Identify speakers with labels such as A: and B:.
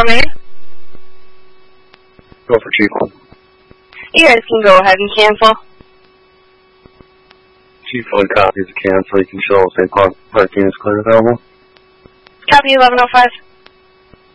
A: from here?
B: Go for Chief 1.
A: You guys can go ahead and cancel.
B: Chief 1 copies the cancel. You can show St. Park parking is clear available.
A: Copy 1105.